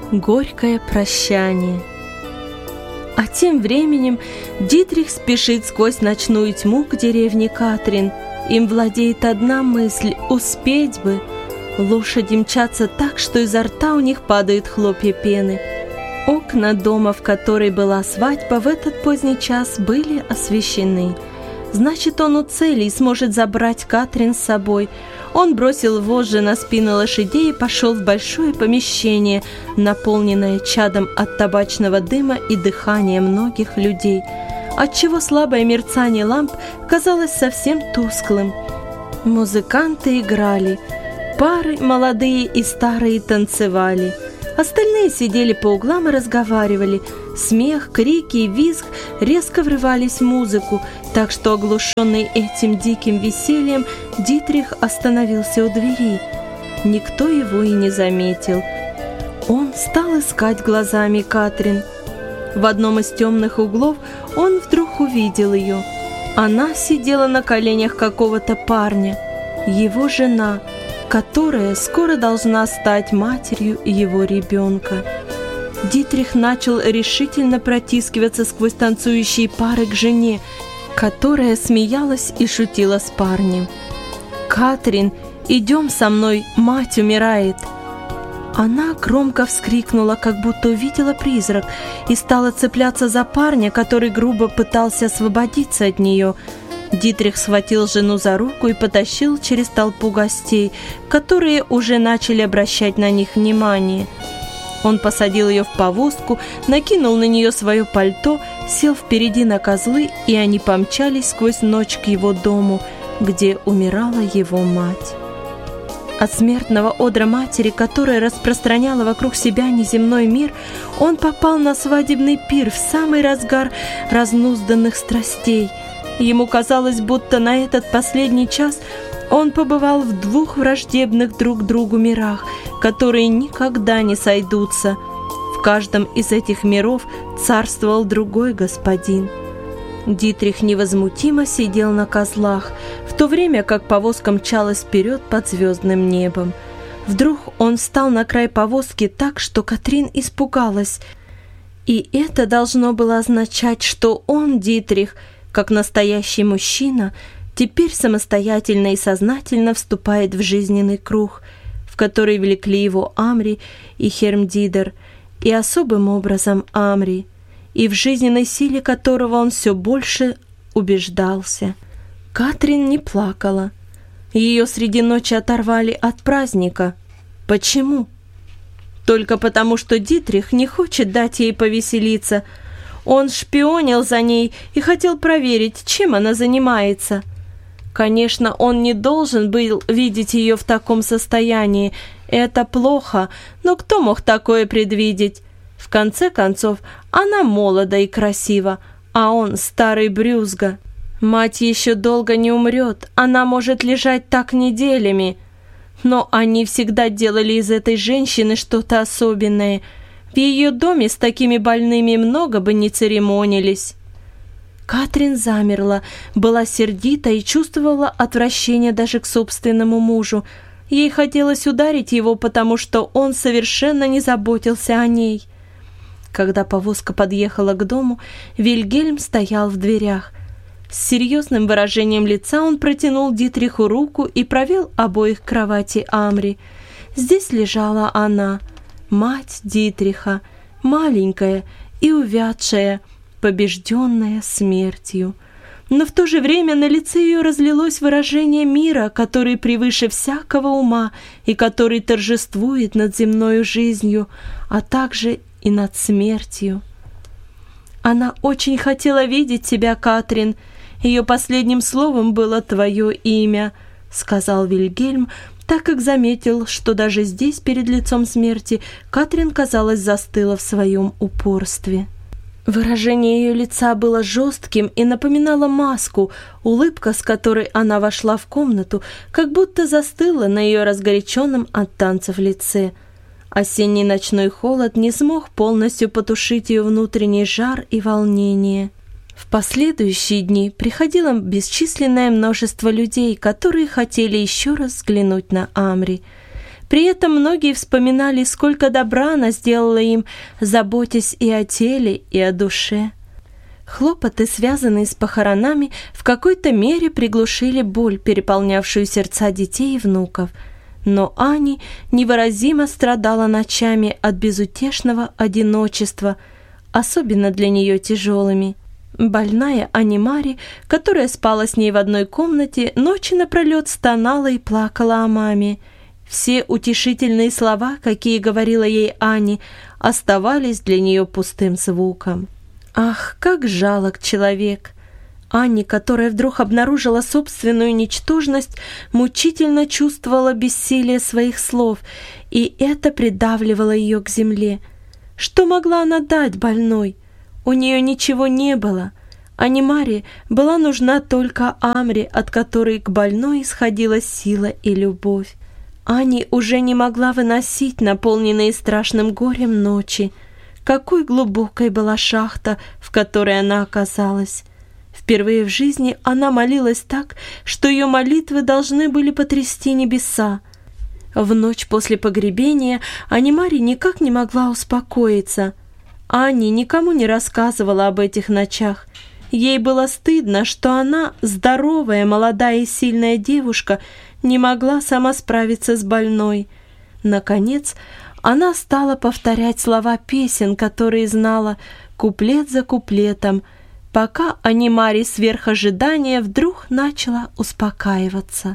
Горькое прощание. А тем временем Дитрих спешит сквозь ночную тьму к деревне Катрин. Им владеет одна мысль — успеть бы. Лошади мчатся так, что изо рта у них падают хлопья пены. Окна дома, в которой была свадьба, в этот поздний час были освещены. Значит, он у цели и сможет забрать Катрин с собой. Он бросил вожжи на спины лошадей и пошел в большое помещение, наполненное чадом от табачного дыма и дыхания многих людей, отчего слабое мерцание ламп казалось совсем тусклым. Музыканты играли, пары, молодые и старые, танцевали. Остальные сидели по углам и разговаривали. Смех, крики и визг резко врывались в музыку, так что, оглушенный этим диким весельем, Дитрих остановился у двери. Никто его и не заметил. Он стал искать глазами Катрин. В одном из темных углов он вдруг увидел ее. Она сидела на коленях какого-то парня, его жена, которая скоро должна стать матерью его ребенка. Дитрих начал решительно протискиваться сквозь танцующие пары к жене, которая смеялась и шутила с парнем. «Катрин, идем со мной, мать умирает!» Она громко вскрикнула, как будто увидела призрак, и стала цепляться за парня, который грубо пытался освободиться от нее. Дитрих схватил жену за руку и потащил через толпу гостей, которые уже начали обращать на них внимание. Он посадил ее в повозку, накинул на нее свое пальто, сел впереди на козлы, и они помчались сквозь ночь к его дому, где умирала его мать. От смертного одра матери, которая распространяла вокруг себя неземной мир, он попал на свадебный пир в самый разгар разнузданных страстей. Ему казалось, будто на этот последний час он побывал в двух враждебных друг другу мирах, которые никогда не сойдутся. В каждом из этих миров царствовал другой господин. Дитрих невозмутимо сидел на козлах, в то время как повозка мчалась вперед под звездным небом. Вдруг он встал на край повозки так, что Катрин испугалась. И это должно было означать, что он, Дитрих, как настоящий мужчина, теперь самостоятельно и сознательно вступает в жизненный круг, в который влекли его Амри и Хермдидер, и особым образом Амри, и в жизненной силе которого он все больше убеждался. Катрин не плакала. Ее среди ночи оторвали от праздника. Почему? Только потому, что Дитрих не хочет дать ей повеселиться. Он шпионил за ней и хотел проверить, чем она занимается. Конечно, он не должен был видеть ее в таком состоянии. Это плохо, но кто мог такое предвидеть? В конце концов, она молода и красива, а он старый брюзга. Мать еще долго не умрет, она может лежать так неделями. Но они всегда делали из этой женщины что-то особенное. В ее доме с такими больными много бы не церемонились. Катрин замерла, была сердита и чувствовала отвращение даже к собственному мужу. Ей хотелось ударить его, потому что он совершенно не заботился о ней. Когда повозка подъехала к дому, Вильгельм стоял в дверях. С серьезным выражением лица он протянул Дитриху руку и провел обоих к кровати Амри. Здесь лежала она, мать Дитриха, маленькая и увядшая, побежденная смертью. Но в то же время на лице ее разлилось выражение мира, который превыше всякого ума и который торжествует над земною жизнью, а также и над смертью. Она очень хотела видеть тебя, Катрин. Ее последним словом было твое имя, сказал Вильгельм, так как заметил, что даже здесь, перед лицом смерти, Катрин, казалось, застыла в своем упорстве. Выражение ее лица было жестким и напоминало маску. Улыбка, с которой она вошла в комнату, как будто застыла на ее разгоряченном от танцев лице. Осенний ночной холод не смог полностью потушить ее внутренний жар и волнение. В последующие дни приходило бесчисленное множество людей, которые хотели еще раз взглянуть на Амри. При этом многие вспоминали, сколько добра она сделала им, заботясь и о теле, и о душе. Хлопоты, связанные с похоронами, в какой-то мере приглушили боль, переполнявшую сердца детей и внуков. Но Ани невыразимо страдала ночами от безутешного одиночества, особенно для нее тяжелыми. Больная Анимари, которая спала с ней в одной комнате, ночи напролет стонала и плакала о маме. Все утешительные слова, какие говорила ей Ани, оставались для нее пустым звуком. Ах, как жалок человек! Ани, которая вдруг обнаружила собственную ничтожность, мучительно чувствовала бессилие своих слов, и это придавливало ее к земле. Что могла она дать больной? У нее ничего не было. Анимари была нужна только Амри, от которой к больной исходила сила и любовь. Ани уже не могла выносить наполненные страшным горем ночи. Какой глубокой была шахта, в которой она оказалась. Впервые в жизни она молилась так, что ее молитвы должны были потрясти небеса. В ночь после погребения Анимари никак не могла успокоиться. Ани никому не рассказывала об этих ночах. Ей было стыдно, что она, здоровая, молодая и сильная девушка, не могла сама справиться с больной. Наконец, она стала повторять слова песен, которые знала, куплет за куплетом, пока Анимари сверх ожидания вдруг начала успокаиваться.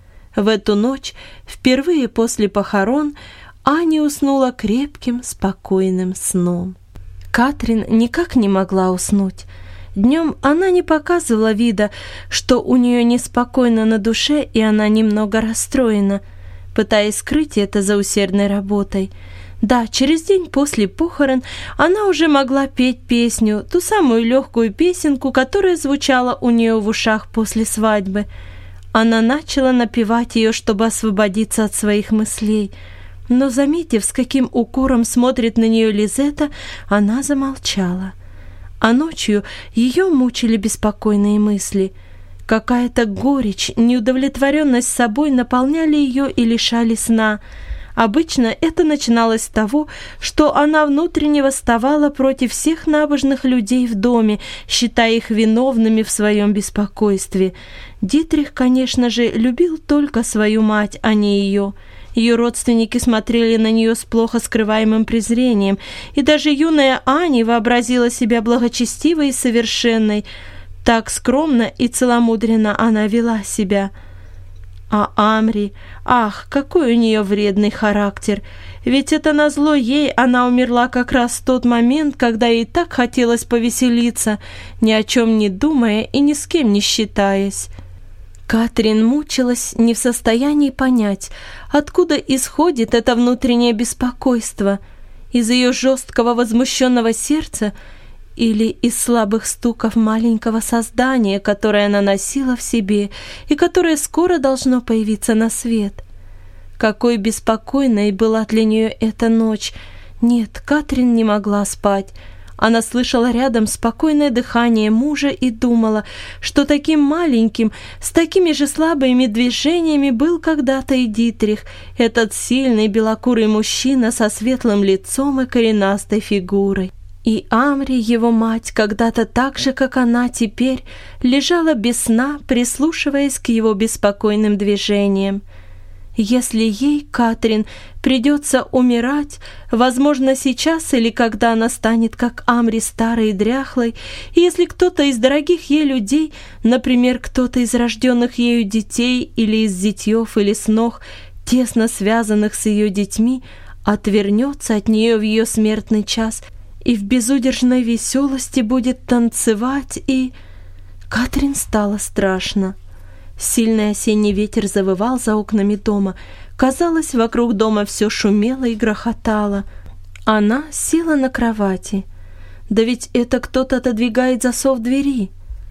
В эту ночь, впервые после похорон, Ани уснула крепким, спокойным сном. Катрин никак не могла уснуть. Днем она не показывала вида, что у нее неспокойно на душе, и она немного расстроена, пытаясь скрыть это за усердной работой. Да, через день после похорон она уже могла петь песню, ту самую легкую песенку, которая звучала у нее в ушах после свадьбы. Она начала напевать ее, чтобы освободиться от своих мыслей. Но, заметив, с каким укором смотрит на нее Лизетта, она замолчала. А ночью ее мучили беспокойные мысли. Какая-то горечь, неудовлетворенность собой наполняли ее и лишали сна. Обычно это начиналось с того, что она внутренне восставала против всех набожных людей в доме, считая их виновными в своем беспокойстве. Дитрих, конечно же, любил только свою мать, а не ее. Ее родственники смотрели на нее с плохо скрываемым презрением, и даже юная Ани вообразила себя благочестивой и совершенной. Так скромно и целомудренно она вела себя. А Амри, ах, какой у нее вредный характер! Ведь это назло ей она умерла как раз в тот момент, когда ей так хотелось повеселиться, ни о чем не думая и ни с кем не считаясь. Катрин мучилась, не в состоянии понять, откуда исходит это внутреннее беспокойство, из ее жесткого возмущенного сердца или из слабых стуков маленького создания, которое она носила в себе и которое скоро должно появиться на свет. Какой беспокойной была для нее эта ночь! Нет, Катрин не могла спать. Она слышала рядом спокойное дыхание мужа и думала, что таким маленьким, с такими же слабыми движениями был когда-то и Дитрих, этот сильный белокурый мужчина со светлым лицом и коренастой фигурой. И Амри, его мать, когда-то так же, как она теперь, лежала без сна, прислушиваясь к его беспокойным движениям. Если ей, Катрин, придется умирать, возможно, сейчас или когда она станет, как Амри, старой и дряхлой, и если кто-то из дорогих ей людей, например, кто-то из рожденных ею детей или из зятьев или снох, тесно связанных с ее детьми, отвернется от нее в ее смертный час и в безудержной веселости будет танцевать, и... Катрин стало страшно. Сильный осенний ветер завывал за окнами дома. Казалось, вокруг дома все шумело и грохотало. Она села на кровати. Да ведь это кто-то отодвигает засов двери.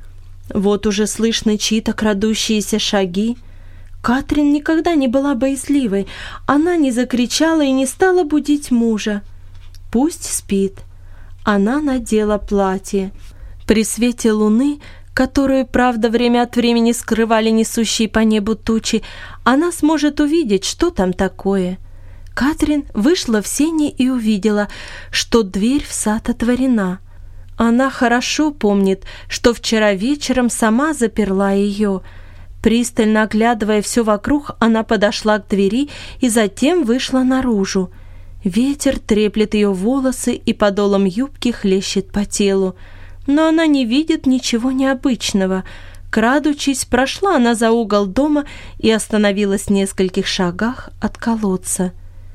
Вот уже слышны чьи-то крадущиеся шаги. Катрин никогда не была боязливой. Она не закричала и не стала будить мужа. Пусть спит. Она надела платье. При свете луны, которую, правда, время от времени скрывали несущие по небу тучи, она сможет увидеть, что там такое. Катрин вышла в сени и увидела, что дверь в сад отворена. Она хорошо помнит, что вчера вечером сама заперла ее. Пристально оглядывая все вокруг, она подошла к двери и затем вышла наружу. Ветер треплет ее волосы и подолом юбки хлещет по телу. Но она не видит ничего необычного. Крадучись, прошла она за угол дома и остановилась в нескольких шагах от колодца.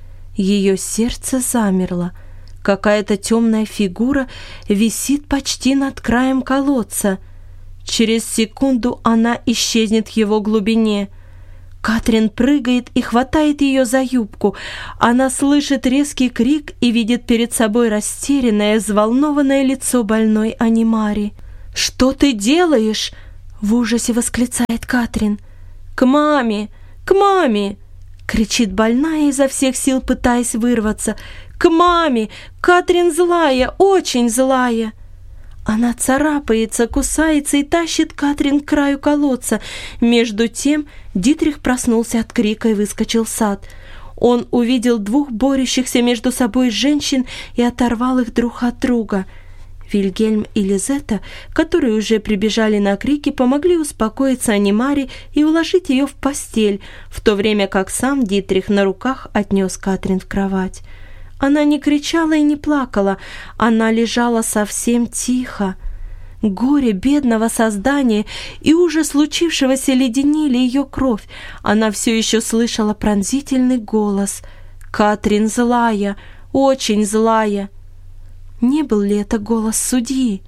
Ее сердце замерло. Какая-то темная фигура висит почти над краем колодца. Через секунду она исчезнет в его глубине. Катрин прыгает и хватает ее за юбку. Она слышит резкий крик и видит перед собой растерянное, взволнованное лицо больной Анимари. «Что ты делаешь?» — в ужасе восклицает Катрин. «К маме! К маме!» — кричит больная изо всех сил, пытаясь вырваться. «К маме! Катрин злая, очень злая!» Она царапается, кусается и тащит Катрин к краю колодца. Между тем Дитрих проснулся от крика и выскочил в сад. Он увидел двух борющихся между собой женщин и оторвал их друг от друга. Вильгельм и Лизетта, которые уже прибежали на крики, помогли успокоиться Анимари и уложить ее в постель, в то время как сам Дитрих на руках отнес Катрин в кровать. Она не кричала и не плакала, она лежала совсем тихо. Горе бедного создания и ужас случившегося леденили ее кровь. Она все еще слышала пронзительный голос. «Катрин злая, очень злая». Не был ли это голос судьи?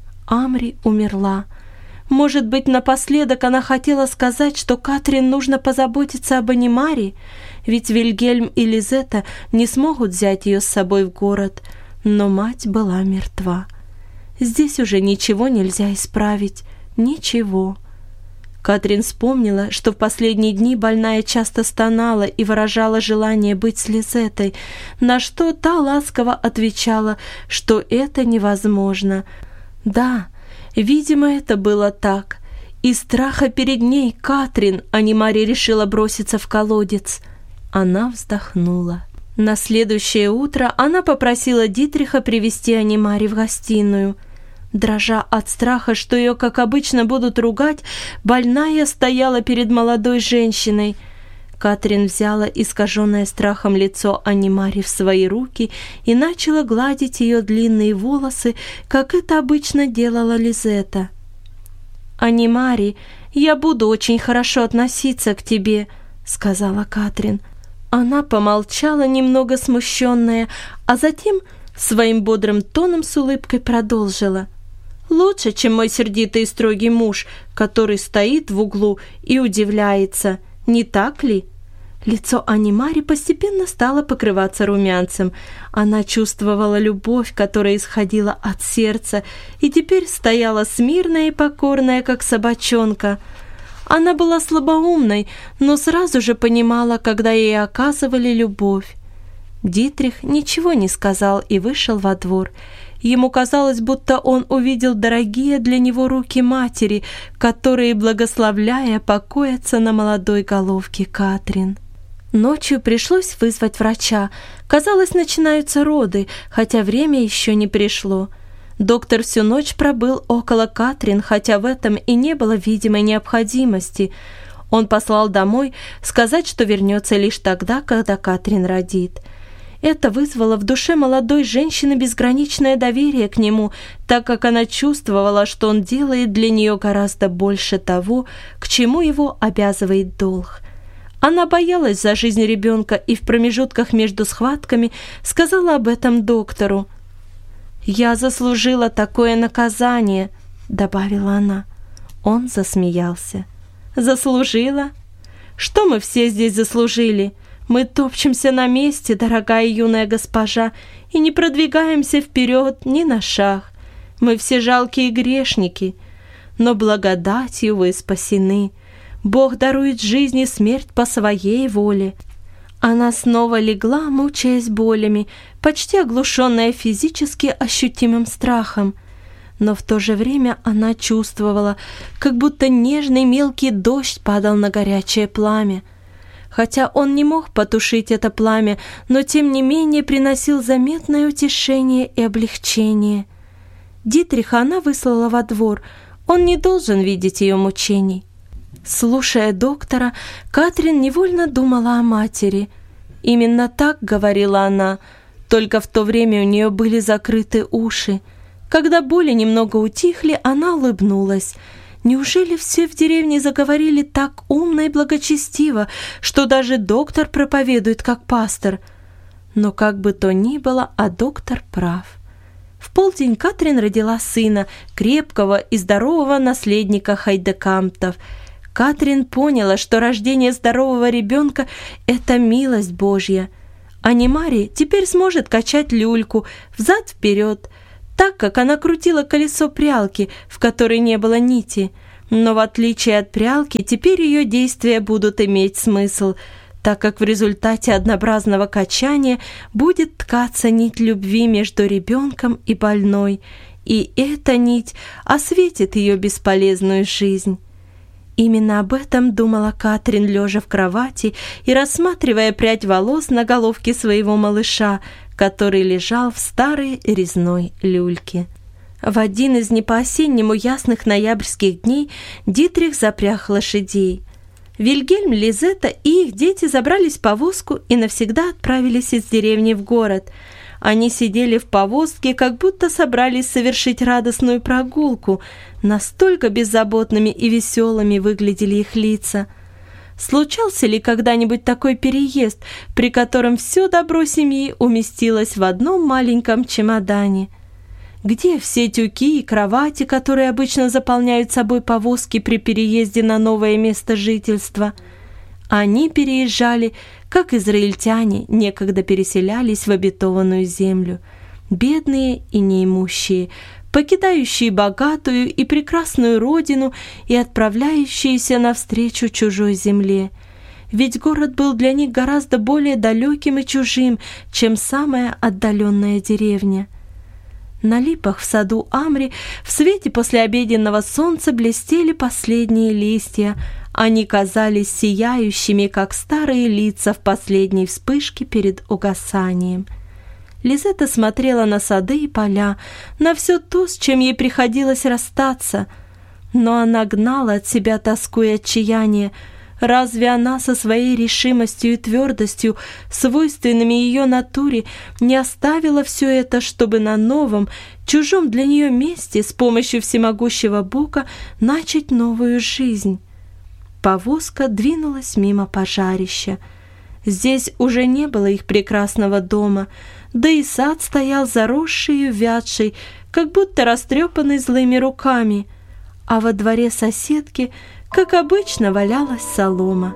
Амри умерла. Может быть, напоследок она хотела сказать, что Катрин нужно позаботиться об Анимари, ведь Вильгельм и Лизетта не смогут взять ее с собой в город, но мать была мертва. Здесь уже ничего нельзя исправить, ничего. Катрин вспомнила, что в последние дни больная часто стонала и выражала желание быть с Лизеттой, на что та ласково отвечала, что это невозможно. Да, видимо, это было так. Из страха перед ней Катрин Анимари решила броситься в колодец. Она вздохнула. На следующее утро она попросила Дитриха привести Анимари в гостиную. Дрожа от страха, что ее, как обычно, будут ругать, больная стояла перед молодой женщиной. Катрин взяла искаженное страхом лицо Анимари в свои руки и начала гладить ее длинные волосы, как это обычно делала Лизетта. «Анимари, я буду очень хорошо относиться к тебе», — сказала Катрин. Она помолчала, немного смущенная, а затем своим бодрым тоном с улыбкой продолжила. «Лучше, чем мой сердитый и строгий муж, который стоит в углу и удивляется, не так ли?» Лицо Анимари постепенно стало покрываться румянцем. Она чувствовала любовь, которая исходила от сердца, и теперь стояла смирная и покорная, как собачонка. Она была слабоумной, но сразу же понимала, когда ей оказывали любовь. Дитрих ничего не сказал и вышел во двор. Ему казалось, будто он увидел дорогие для него руки матери, которые, благословляя, покоятся на молодой головке Катрин. Ночью пришлось вызвать врача. Казалось, начинаются роды, хотя время еще не пришло. Доктор всю ночь пробыл около Катрин, хотя в этом и не было видимой необходимости. Он послал домой сказать, что вернется лишь тогда, когда Катрин родит. Это вызвало в душе молодой женщины безграничное доверие к нему, так как она чувствовала, что он делает для нее гораздо больше того, к чему его обязывает долг. Она боялась за жизнь ребенка и в промежутках между схватками сказала об этом доктору. «Я заслужила такое наказание», — добавила она. Он засмеялся. «Заслужила? Что мы все здесь заслужили? Мы топчемся на месте, дорогая юная госпожа, и не продвигаемся вперед ни на шаг. Мы все жалкие грешники, но благодатью вы спасены. Бог дарует жизнь и смерть по своей воле». Она снова легла, мучаясь болями, почти оглушенная физически ощутимым страхом. Но в то же время она чувствовала, как будто нежный мелкий дождь падал на горячее пламя. Хотя он не мог потушить это пламя, но тем не менее приносил заметное утешение и облегчение. Дитриха она выслала во двор, он не должен видеть ее мучений. Слушая доктора, Катрин невольно думала о матери. Именно так говорила она, только в то время у нее были закрыты уши. Когда боли немного утихли, она улыбнулась. Неужели все в деревне заговорили так умно и благочестиво, что даже доктор проповедует как пастор? Но как бы то ни было, а доктор прав. В полдень Катрин родила сына, крепкого и здорового наследника Хайдекамптов. Катрин поняла, что рождение здорового ребенка – это милость Божья. А Немари теперь сможет качать люльку взад-вперед, так как она крутила колесо прялки, в которой не было нити. Но в отличие от прялки, теперь ее действия будут иметь смысл, так как в результате однообразного качания будет ткаться нить любви между ребенком и больной, и эта нить осветит ее бесполезную жизнь. Именно об этом думала Катрин, лежа в кровати и рассматривая прядь волос на головке своего малыша, который лежал в старой резной люльке. В один из не по-осеннему ясных ноябрьских дней Дитрих запряг лошадей. Вильгельм, Лизетта и их дети забрались в повозку и навсегда отправились из деревни в город. Они сидели в повозке, как будто собрались совершить радостную прогулку. Настолько беззаботными и веселыми выглядели их лица. Случался ли когда-нибудь такой переезд, при котором все добро семьи уместилось в одном маленьком чемодане? Где все тюки и кровати, которые обычно заполняют собой повозки при переезде на новое место жительства? Они переезжали, как израильтяне некогда переселялись в обетованную землю, бедные и неимущие, покидающие богатую и прекрасную родину и отправляющиеся навстречу чужой земле. Ведь город был для них гораздо более далеким и чужим, чем самая отдаленная деревня. На липах в саду Амри в свете послеобеденного солнца блестели последние листья. Они казались сияющими, как старые лица в последней вспышке перед угасанием. Лизетта смотрела на сады и поля, на все то, с чем ей приходилось расстаться. Но она гнала от себя тоску и отчаяние. Разве она со своей решимостью и твердостью, свойственными ее натуре, не оставила все это, чтобы на новом, чужом для нее месте с помощью всемогущего Бога начать новую жизнь? Повозка двинулась мимо пожарища. Здесь уже не было их прекрасного дома, да и сад стоял заросший и увядший, как будто растрепанный злыми руками, а во дворе соседки, как обычно, валялась солома.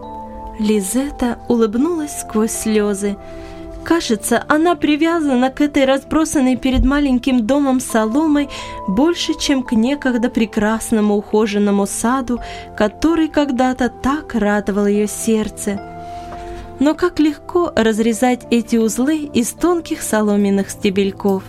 Лизетта улыбнулась сквозь слезы. Кажется, она привязана к этой разбросанной перед маленьким домом соломой больше, чем к некогда прекрасному ухоженному саду, который когда-то так радовал ее сердце. Но как легко разрезать эти узлы из тонких соломенных стебельков.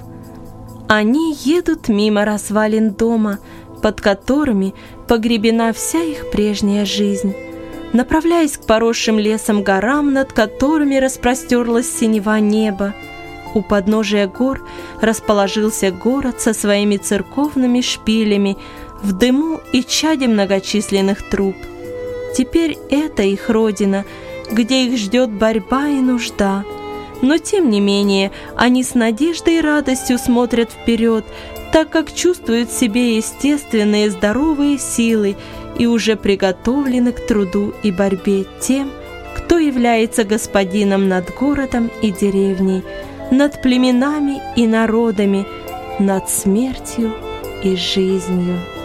Они едут мимо развалин дома, под которыми погребена вся их прежняя жизнь, направляясь к поросшим лесом горам, над которыми распростерлось синева неба. У подножия гор расположился город со своими церковными шпилями в дыму и чаде многочисленных труб. Теперь это их родина, где их ждет борьба и нужда. Но тем не менее они с надеждой и радостью смотрят вперед, так как чувствуют в себе естественные здоровые силы и уже приготовлены к труду и борьбе тем, кто является господином над городом и деревней, над племенами и народами, над смертью и жизнью.